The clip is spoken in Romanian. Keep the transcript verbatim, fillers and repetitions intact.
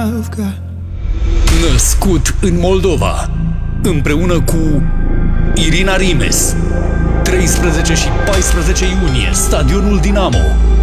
I've got. Născut în Moldova, împreună cu Irina Rimes, treisprezece și paisprezece iunie, Stadionul Dinamo.